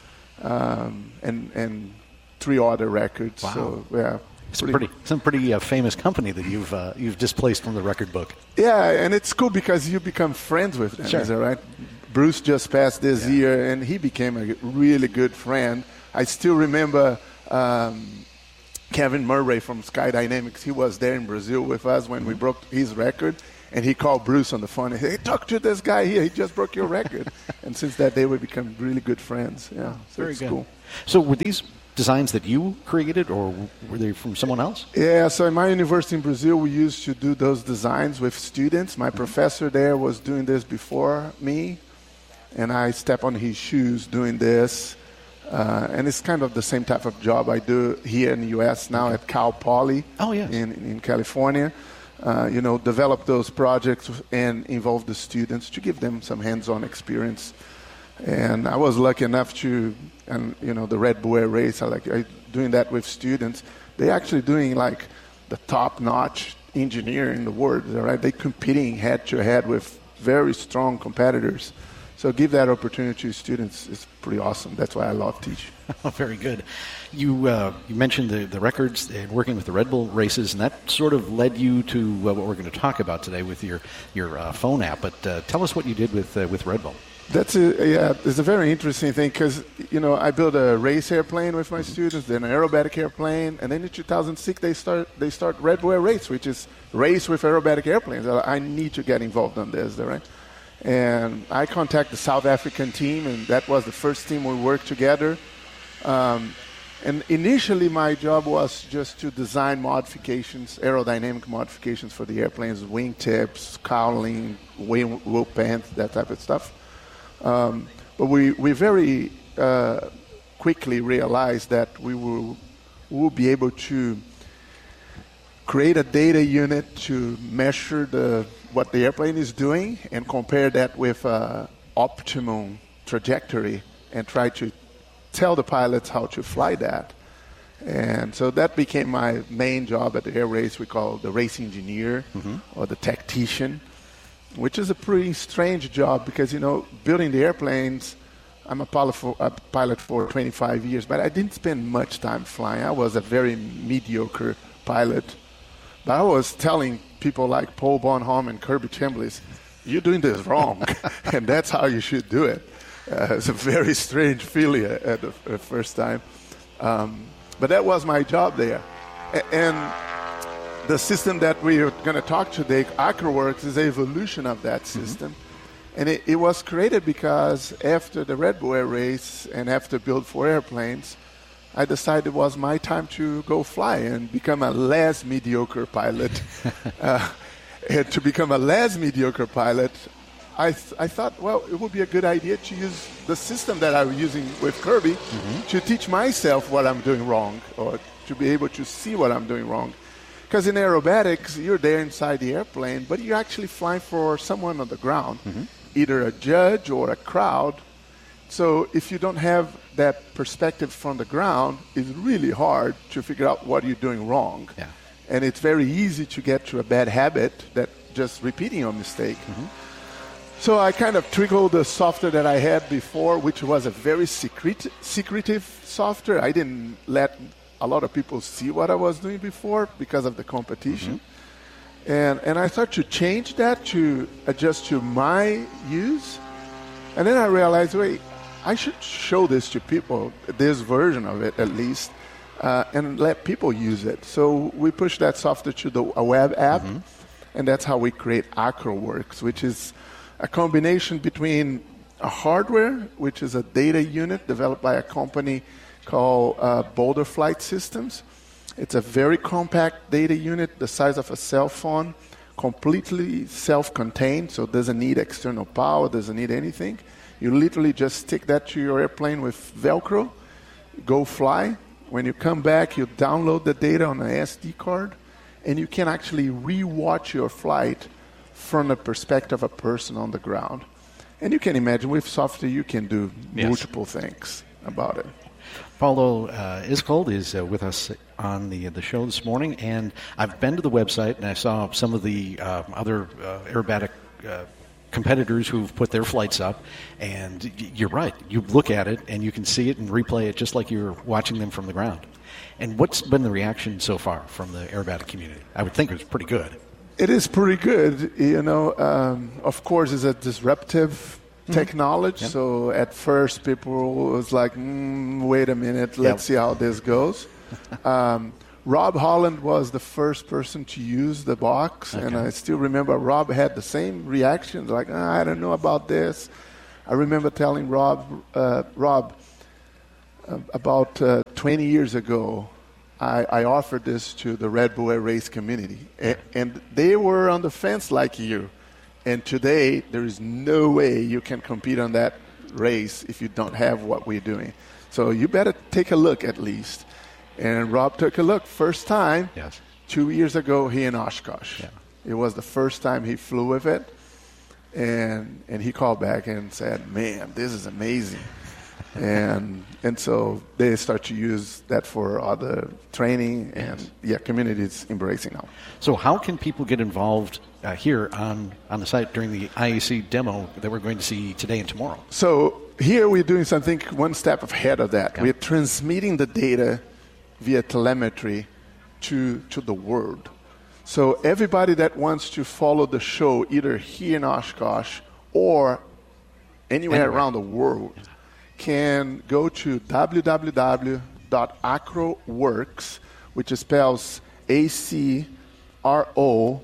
um, and and three other records. Wow. So yeah, some pretty some pretty uh, famous company that you've uh, you've displaced from the record book. Yeah, and it's cool because you become friends with them. Sure. Is that right? Bruce just passed this yeah. year, and he became a really good friend. I still remember. Um, Kevin Murray from Sky Dynamics, he was there in Brazil with us when mm-hmm. we broke his record, and he called Bruce on the phone and said, hey, talk to this guy here, he just broke your record. And since that day, we become really good friends. Yeah, oh, so very it's good. Cool. So were these designs that you created, or were they from someone else? Yeah, so in my university in Brazil, we used to do those designs with students. My mm-hmm. professor there was doing this before me, and I step on his shoes doing this. Uh, and it's kind of the same type of job I do here in the U S now okay. at Cal Poly oh, yes. in, in California. Uh, you know, develop those projects and involve the students to give them some hands-on experience. And I was lucky enough to, and you know, the Red Bull Air Race, I like I, doing that with students. They're actually doing like the top-notch engineer in the world, right? They're competing head-to-head with very strong competitors. So give that opportunity to students. It's pretty awesome. That's why I love teaching. Very good. You uh, you mentioned the, the records and working with the Red Bull races, and that sort of led you to uh, what we're going to talk about today with your your uh, phone app. But uh, tell us what you did with uh, with Red Bull. That's a yeah. It's a very interesting thing because you know I built a race airplane with my mm-hmm. students, then an aerobatic airplane, and then in two thousand six they start they start Red Bull Air Race, which is race with aerobatic airplanes. I need to get involved on this, right? And I contacted the South African team, and that was the first team we worked together. Um, and initially, my job was just to design modifications, aerodynamic modifications for the airplanes, wingtips, cowling, wing wheel pants, that type of stuff. Um, but we, we very uh, quickly realized that we will, we will be able to create a data unit to measure the what the airplane is doing and compare that with uh, optimum trajectory and try to tell the pilots how to fly that. And so that became my main job at the air race. We call the race engineer mm-hmm. or the tactician, which is a pretty strange job because, you know, building the airplanes, I'm a pilot for, a pilot for twenty-five years, but I didn't spend much time flying. I was a very mediocre pilot. But I was telling people like Paul Bonhomme and Kirby Chambliss, you're doing this wrong, and that's how you should do it. Uh, it's a very strange feeling at the at first time. Um, but that was my job there. A- and the system that we're going to talk today, AcroWorks, is an evolution of that system. Mm-hmm. And it, it was created because after the Red Bull Air Race and after Build for Airplanes, I decided it was my time to go fly and become a less mediocre pilot. uh, and to become a less mediocre pilot, I th- I thought, well, it would be a good idea to use the system that I'm using with Kirby mm-hmm. to teach myself what I'm doing wrong or to be able to see what I'm doing wrong. Because in aerobatics, you're there inside the airplane, but you're actually flying for someone on the ground, mm-hmm. either a judge or a crowd. So if you don't have that perspective from the ground, it's really hard to figure out what you're doing wrong. Yeah. And it's very easy to get to a bad habit that just repeating your mistake. Mm-hmm. So I kind of trickled the software that I had before, which was a very secret, secretive software. I didn't let a lot of people see what I was doing before because of the competition. Mm-hmm. And and I started to change that to adjust to my use. And then I realized, wait, I should show this to people, this version of it at least, uh, and let people use it. So we pushed that software to the, a web app, mm-hmm. and that's how we create AcroWorks, which is a combination between a hardware, which is a data unit developed by a company called uh, Boulder Flight Systems. It's a very compact data unit, the size of a cell phone, completely self-contained, so it doesn't need external power, doesn't need anything. You literally just stick that to your airplane with Velcro, go fly. When you come back, you download the data on an S D card, and you can actually re-watch your flight from the perspective of a person on the ground. And you can imagine with software, you can do yes. multiple things about it. Paulo uh, Iscold is uh, with us on the the show this morning, and I've been to the website and I saw some of the uh, other uh, aerobatic uh, competitors who've put their flights up, and you're right. You look at it and you can see it and replay it just like you're watching them from the ground. And what's been the reaction so far from the aerobatic community? I would think it was pretty good. It is pretty good. You know, um, of course, it's a disruptive technology. Yep. So at first, people was like, mm, "Wait a minute, let's yep. see how this goes." um, Rob Holland was the first person to use the box, okay. and I still remember Rob had the same reaction, like, oh, "I don't know about this." I remember telling Rob, uh, Rob, uh, about uh, twenty years ago, I, I offered this to the Red Bull Air Race community, and, and they were on the fence like you. And today, there is no way you can compete on that race if you don't have what we're doing. So you better take a look at least. And Rob took a look. First time, yes. two years ago here in Oshkosh. Yeah. It was the first time he flew with it. And and he called back and said, "Man, this is amazing." and and so they start to use that for other training. And, yes. yeah, community is embracing now. So how can people get involved uh, here on, on the site during the I A C demo that we're going to see today and tomorrow? So here we're doing something one step ahead of that. Yeah. We're transmitting the data via telemetry to to the world. So everybody that wants to follow the show, either here in Oshkosh or anywhere anyway. around the world, can go to w w w dot acroworks, which spells A C R O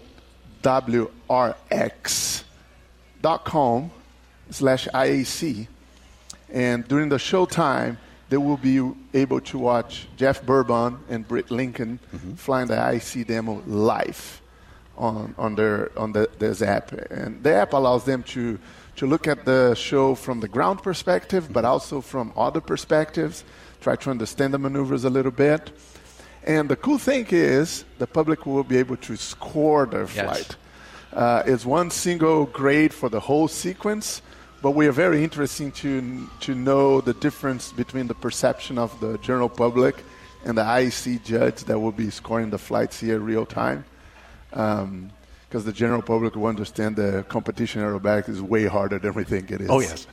W R X dot com slash I A C. And during the show time, they will be able to watch Jeff Bourbon and Britt Lincoln mm-hmm. flying the I A C demo live on on their on the, this app. And the app allows them to, to look at the show from the ground perspective, mm-hmm. but also from other perspectives, try to understand the maneuvers a little bit. And the cool thing is the public will be able to score their yes. flight. Uh, it's one single grade for the whole sequence, but we are very interested to to know the difference between the perception of the general public and the I A C judge that will be scoring the flights here real time. Um, because the general public will understand the competition aerobatic is way harder than we think it is. Oh, yes.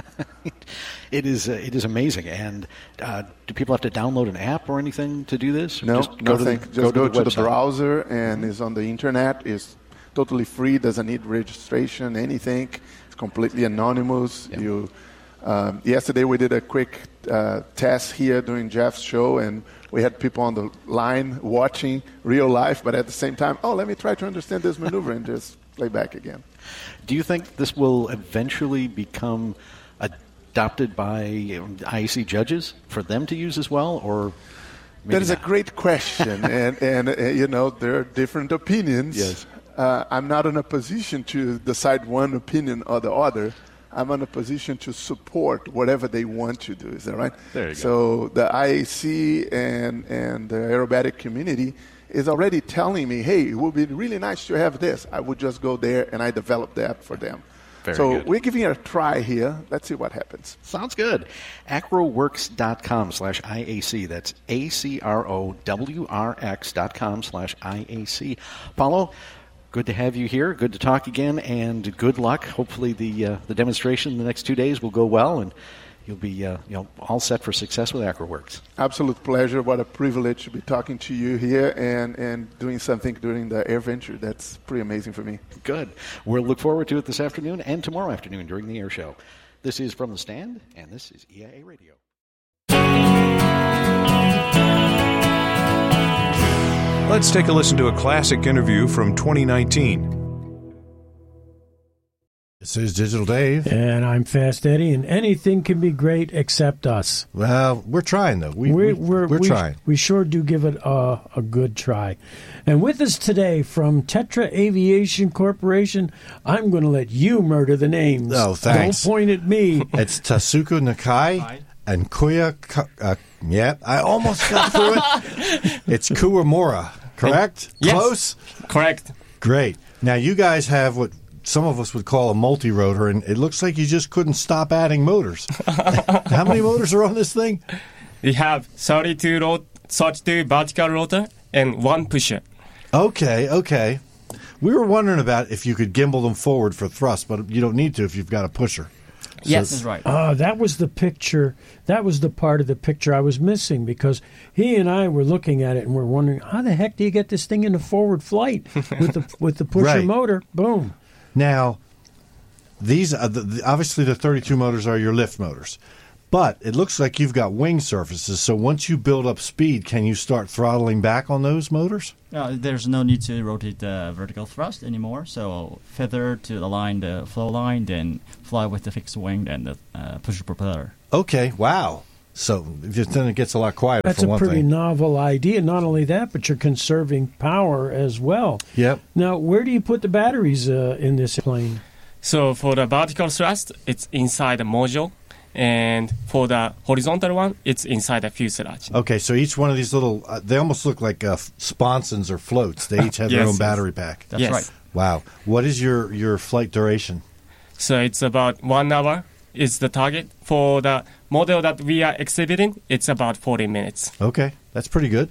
It is uh, it is amazing. And uh, do people have to download an app or anything to do this? Or no, just go nothing. To the, just go, go to, the, to the browser and it's on the internet. It's totally free, doesn't need registration, anything. It's completely anonymous. Yeah. You, um, yesterday we did a quick uh, test here during Jeff's show, and we had people on the line watching real life, but at the same time, oh, let me try to understand this maneuver and just play back again. Do you think this will eventually become adopted by I A C judges for them to use as well, or maybe that is not? a great question, and, and uh, you know, there are different opinions. Yes. Uh, I'm not in a position to decide one opinion or the other. I'm in a position to support whatever they want to do. Is that right? There you so go. The I A C and, and the aerobatic community is already telling me, hey, it would be really nice to have this. I would just go there and I develop that for them. Very so good. We're giving it a try here. Let's see what happens. Sounds good. acroworks.com slash IAC. That's A C R O W R X dot com slash IAC. Paulo, good to have you here. Good to talk again, and good luck. Hopefully the uh, the demonstration in the next two days will go well, and you'll be uh, you know all set for success with AcroWorks. Absolute pleasure. What a privilege to be talking to you here and, and doing something during the AirVenture. That's pretty amazing for me. Good. We'll look forward to it this afternoon and tomorrow afternoon during the air show. This is From the Stand, and this is E I A Radio. Let's take a listen to a classic interview from twenty nineteen. This is Digital Dave. And I'm Fast Eddie, and anything can be great except us. Well, we're trying, though. We, we're, we, we're, we're we, trying. We sure do give it a, a good try. And with us today from Tetra Aviation Corporation, I'm going to let you murder the names. Oh, thanks. Don't point at me. It's Tasuku Nakai Hi. and Kuya... Uh, yeah, I almost got through it. It's Kuwamura, correct? Yes. Close? Correct. Great. Now, you guys have what some of us would call a multi-rotor, and it looks like you just couldn't stop adding motors. How many motors are on this thing? we have thirty-two, rot- thirty-two vertical rotor and one pusher. Okay, okay. We were wondering about if you could gimbal them forward for thrust, but you don't need to if you've got a pusher. So Yes, that's right. Uh, that was the picture. That was the part of the picture I was missing because he and I were looking at it and we're wondering how the heck do you get this thing into forward flight with the with the pusher Right. motor? Boom. Now, these are the, the, obviously the thirty-two motors are your lift motors, but it looks like you've got wing surfaces. So once you build up speed, can you start throttling back on those motors? Uh, there's no need to rotate the vertical thrust anymore. So feather to align the flow line, then fly with the fixed wing and the uh, pusher propeller. Okay, wow. So just then it gets a lot quieter That's for a one pretty thing. novel idea. Not only that, but you're conserving power as well. Yep. Now, where do you put the batteries uh, in this plane? So for the vertical thrust, it's inside the module. And for the horizontal one, it's inside the fuselage. Okay, so each one of these little, uh, they almost look like uh, sponsons or floats. They each have their Yes, own yes. battery pack. That's Yes. right. Wow. What is your, your flight duration? So it's about one hour is the target. For the model that we are exhibiting, it's about forty minutes. Okay, that's pretty good.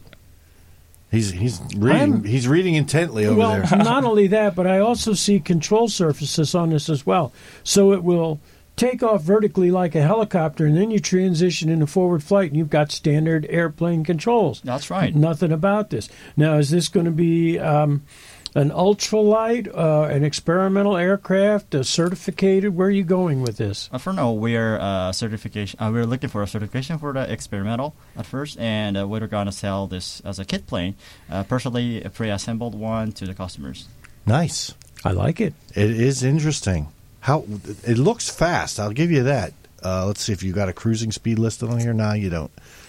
He's he's reading I'm- he's reading intently over well, there. not only that, but I also see control surfaces on this as well. So it will take off vertically like a helicopter, and then you transition into forward flight, and you've got standard airplane controls. That's right. Nothing about this. Now, is this going to be um, an ultralight, uh, an experimental aircraft, a certificated? Where are you going with this? Uh, for now, we're uh, certification. Uh, we're looking for a certification for the experimental at first, and uh, we're gonna sell this as a kit plane, uh, partially a pre-assembled one to the customers. Nice. I like it. It is interesting. How it looks fast. I'll give you that. Uh, let's see if you got a cruising speed listed on here. No, you don't.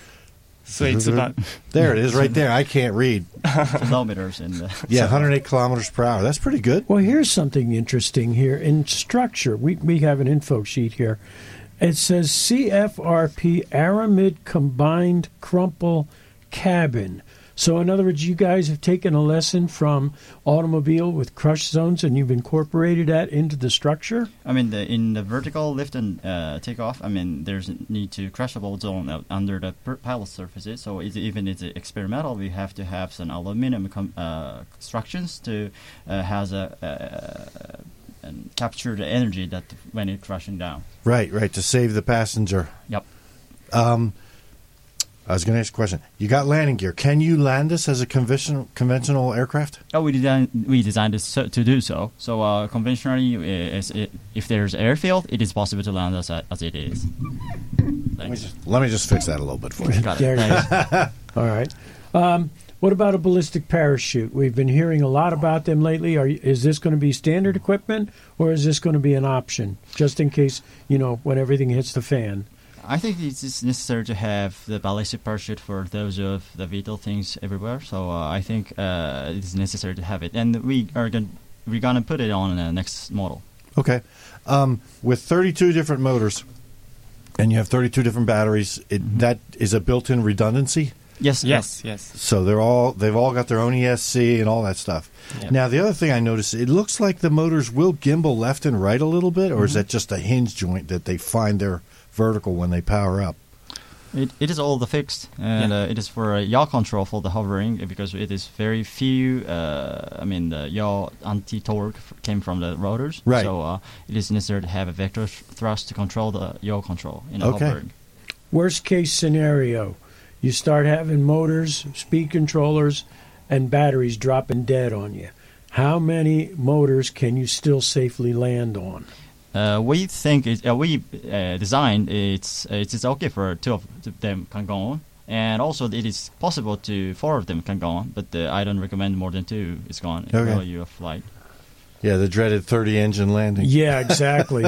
So it's about There it is, right there. I can't read. Kilometers and uh, Yeah, one hundred eight kilometers per hour. That's pretty good. Well, here's something interesting here. In structure, we, we have an info sheet here. It says C F R P Aramid Combined Crumple Cabin. So, in other words, you guys have taken a lesson from automobile with crush zones and you've incorporated that into the structure? I mean, the, in the vertical lift and uh, takeoff, I mean, there's a need to crushable zone out under the per- pilot surfaces. So it's, even if it's experimental, we have to have some aluminum com- uh, constructions to uh, has a uh, and capture the energy that when it's crashing down. Right, right, to save the passenger. Yep. Um, I was going to ask a question. You got landing gear. Can you land this as a conventional conventional aircraft? Oh, we designed we designed this so, to do so. So uh, conventionally, uh, is it, if there's airfield, it is possible to land as as it is. Let me, just, let me just fix that a little bit for you. Got There it. it is. All right. Um, what about a ballistic parachute? We've been hearing a lot about them lately. Are you, is this going to be standard equipment, or is this going to be an option, just in case, you know, when everything hits the fan? I think it's it's necessary to have the ballistic parachute for those of the vital things everywhere. So uh, I think uh, it's necessary to have it, and we are going we're gonna put it on the next model. Okay. Um, with thirty-two different motors, and you have thirty-two different batteries, it, Mm-hmm. that is a built-in redundancy? Yes. yes, yes. So they're all they've all got their own E S C and all that stuff. Yeah. Now the other thing I noticed, it looks like the motors will gimbal left and right a little bit, or Mm-hmm. is that just a hinge joint that they find their vertical when they power up? It it is all the fixed, and Yeah. uh, it is for uh, yaw control for the hovering because it is very few. Uh, I mean, the yaw anti-torque f- came from the rotors, Right. So uh, it is necessary to have a vector th- thrust to control the yaw control in the Okay. hovering. Worst case scenario, you start having motors, speed controllers, and batteries dropping dead on you. How many motors can you still safely land on? Uh, we think it, uh, we uh, designed it's it's it's okay for two of them can go on, and also it is possible to four of them can go on, but uh, I don't recommend more than two. It's gone. Okay. While you flight. Yeah, the dreaded thirty-engine landing. Yeah, exactly.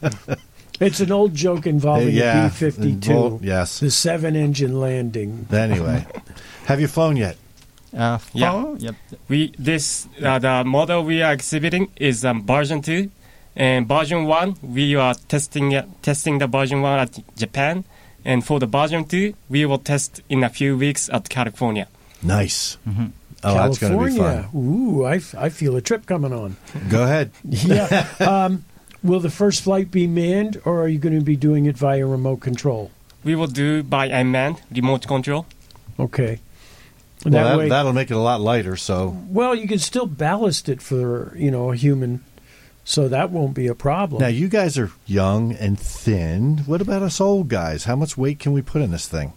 It's an old joke involving Yeah, a B fifty-two. invol- yes. The seven-engine landing. Anyway, have you flown yet? Uh, Yeah. follow? Yep. We this uh, the model we are exhibiting is um, version two, and version one we are testing uh, testing the version one at Japan, and for the version two we will test in a few weeks at California. Nice. Mm-hmm. Oh, that's going to be California. fun. Ooh, I, f- I feel a trip coming on. Go ahead. Yeah. um, will the first flight be manned, or are you going to be doing it via remote control? we will do by unmanned remote control. Okay. Well, That that, way, that'll make it a lot lighter. So well, you can still ballast it for, you know, a human, so that won't be a problem. now you guys are young and thin. What about us old guys? How much weight can we put in this thing?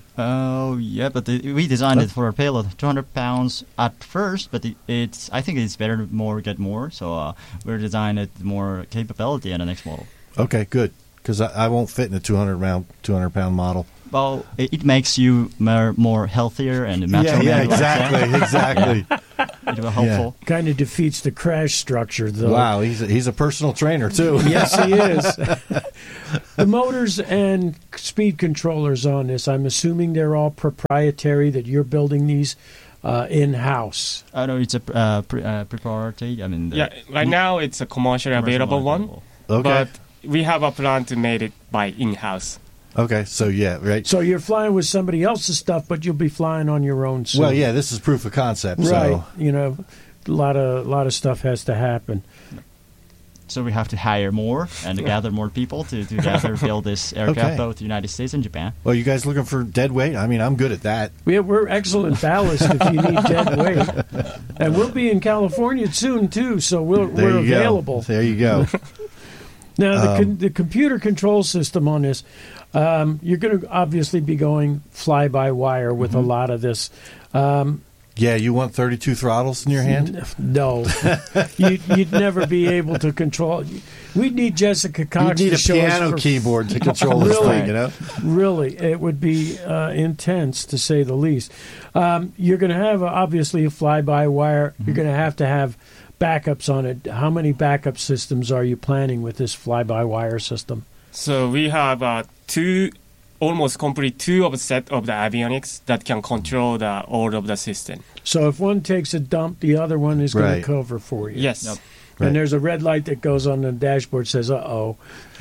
Oh yeah, but the, we designed it for a payload two hundred pounds at first, but it, it's I think it's better more get more. So uh, we're designing it more capability in the next model. Okay, good. Because I, I won't fit in a two hundred pound two hundred pound model. Well, it, it makes you more, more healthier and macho Yeah, yeah, man, like that. exactly, exactly. Yeah. It will helpful. Kind of defeats the crash structure, though. Wow, he's a, he's a personal trainer too. Yes, he is. The motors and speed controllers on this, I'm assuming they're all proprietary, that you're building these uh, in-house. I know it's a uh, pre, uh, proprietary. I mean, the, Yeah, right now it's a commercially available one, Okay. but we have a plan to make it by in-house. Okay, so yeah, right. So you're flying with somebody else's stuff, but you'll be flying on your own soon. Well, yeah, this is proof of concept. Right. So You know, a lot of, lot of stuff has to happen. So we have to hire more and gather more people to together build this aircraft, Okay. both the United States and Japan. well, you guys looking for dead weight? I mean, I'm good at that. We, we're excellent ballast if you need dead weight. And we'll be in California soon, too, so we'll, There we're you available. go. There you go. Now, the, Um, con- the computer control system on this, um, you're going to obviously be going fly-by-wire with Mm-hmm. a lot of this. Um, Yeah, you want thirty-two throttles in your hand? no. you, you'd never be able to control. We'd need Jessica Cox You need to a show us piano for- keyboard to control this Really? thing, you know? Really, it would be uh, intense, to say the least. Um, you're going to have, uh, obviously, a fly-by-wire. You're going to have to have backups on it. How many backup systems are you planning with this fly-by-wire system? So we have uh, two, almost complete two of a set of the avionics that can control the all of the system. So if one takes a dump, the other one is going Right. to cover for you. Yes. Yep. Right. And there's a red light that goes on the dashboard, says, uh-oh.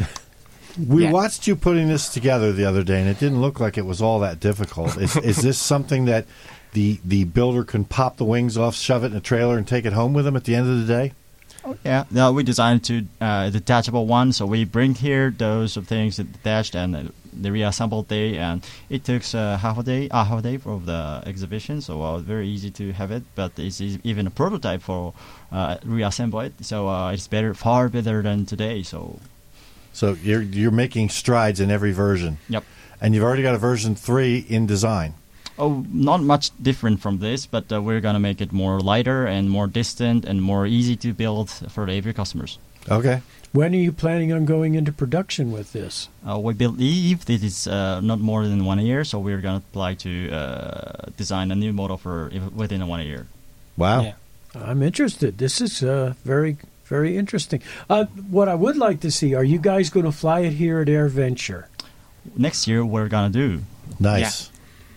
We Yeah. watched you putting this together the other day, and it didn't look like it was all that difficult. Is, is this something that the the builder can pop the wings off, shove it in a trailer, and take it home with them at the end of the day? Yeah, no, we designed to uh, the detachable one, so we bring here those of things that detached and uh, the reassembled day, and it took uh, half a day, uh, half a day for the exhibition, so uh, very easy to have it. But it's e- even a prototype for uh, reassemble it, so uh, it's better, far better than today. So So you're you're making strides in every version. Yep. And you've already got a version three in design. Oh, not much different from this, but uh, we're gonna make it more lighter and more distant and more easy to build for the every customers. Okay. When are you planning on going into production with this? Uh, we believe this is uh, not more than one year, so we're gonna apply to uh, design a new model for if- within one year. Wow. Yeah. I'm interested. This is uh, very, very interesting. Uh, what I would like to see, are you guys going to fly it here at AirVenture? Next year, we're gonna do. Nice.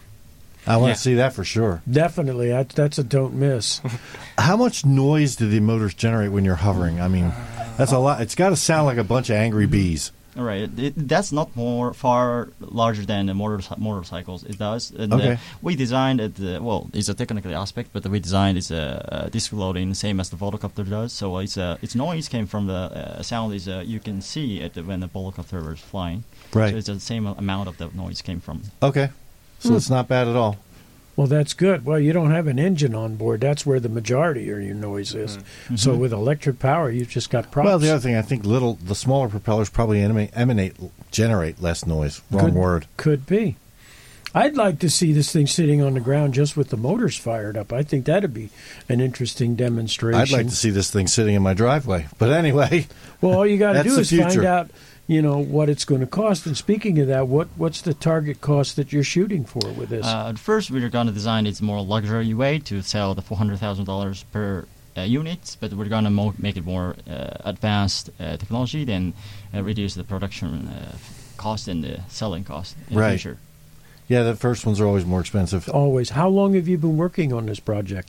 I want Yeah. to see that for sure. Definitely. That, that's a don't miss. How much noise do the motors generate when you're hovering? I mean, that's a lot. It's got to sound like a bunch of angry bees. All right, it, that's not more far larger than the motor, motorcycles. It does. And, Okay. uh, we designed it. Uh, well, it's a technical aspect, but we designed it's a uh, disc loading, same as the volocopter does. So it's uh, its noise came from the uh, sound is uh, you can see it when the volocopter is flying. Right. So it's the same amount of the noise came from. Okay. So it's not bad at all. Well, that's good. Well, you don't have an engine on board. That's where the majority of your noise is. So with electric power, you've just got props. Well, the other thing, I think little, the smaller propellers probably emanate, emanate generate less noise. Wrong Could- word. Could be. I'd like to see this thing sitting on the ground just with the motors fired up. I think that'd be an interesting demonstration. I'd like to see this thing sitting in my driveway. But anyway, Well, all you got to That's do the is find future. out, you know, what it's going to cost. And speaking of that, what what's the target cost that you're shooting for with this? Uh, at first, we were going to design it more luxury way to sell the four hundred thousand dollars per uh, unit, but we're going to mo- make it more uh, advanced uh, technology, then uh, reduce the production uh, cost and the selling cost in Right. the future. yeah, the first ones are always more expensive. Always. How long have you been working on this project?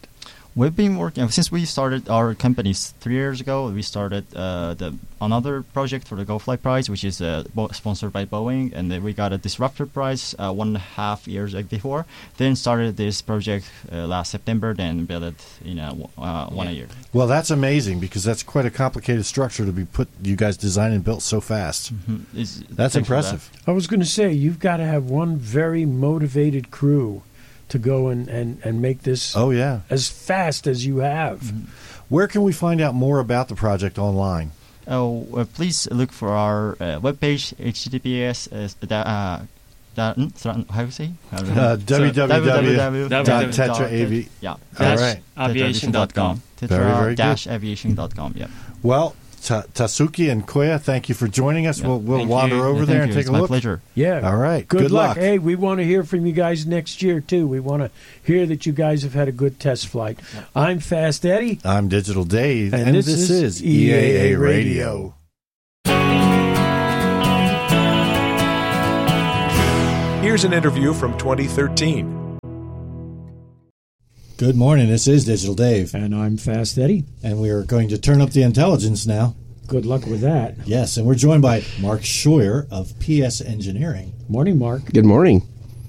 We've been working since we started our companies three years ago. We started uh, the another project for the GoFly Prize, which is uh, bo- sponsored by Boeing, and then we got a Disruptor Prize uh, one and a half years before. Then started this project uh, last September. Then built it in a, uh, one yeah. a year. Well, that's amazing because that's quite a complicated structure to be put. You guys designed and built so fast. Mm-hmm. That's impressive. That. I was going to say you've got to have one very motivated crew to go and, and, and make this oh, yeah. as fast as you have. Mm-hmm. Where can we find out more about the project online? Oh, uh, please look for our uh, webpage, H T T P S, uh, da, uh, da, mm, how do you say? Uh, w w w dot tetra avi yeah. All right. aviation dot com. Very, very aviation dot com, yeah. Well, Ta- Tasuki and Koya, thank you for joining us. Yeah. We'll, we'll wander you. over yeah, there and you. take it's a my look. pleasure. Yeah. All right. Good, good luck. luck. Hey, we want to hear from you guys next year, too. We want to hear that you guys have had a good test flight. Yeah. I'm Fast Eddie. I'm Digital Dave. And, and this, this is, is E A A Radio. Here's an interview from twenty thirteen. Good morning. This is Digital Dave. And I'm Fast Eddie. And we are going to turn up the intelligence now. Good luck with that. Yes, and we're joined by Mark Scheuer of P S Engineering. Morning, Mark. Good morning.